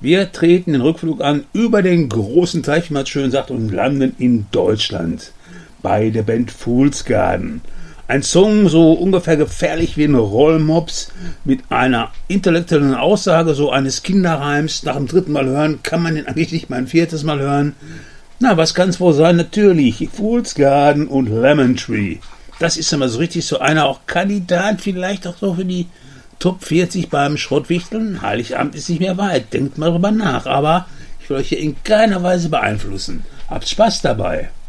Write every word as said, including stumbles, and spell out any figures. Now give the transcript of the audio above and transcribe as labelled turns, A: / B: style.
A: Wir treten den Rückflug an über den großen Teich, wie man schön sagt, und landen in Deutschland bei der Band Fool's Garden. Ein Song so ungefähr gefährlich wie ein Rollmops mit einer intellektuellen Aussage, so eines Kinderreims. Nach dem dritten Mal hören kann man den eigentlich nicht mal ein viertes Mal hören. Na, was kann es wohl sein? Natürlich Fool's Garden und Lemon Tree. Das ist immer so richtig so einer, auch Kandidat vielleicht auch so für die Top vierzig beim Schrottwichteln. Heiligabend ist nicht mehr weit, denkt mal drüber nach. Aber ich will euch hier in keiner Weise beeinflussen. Habt Spaß dabei.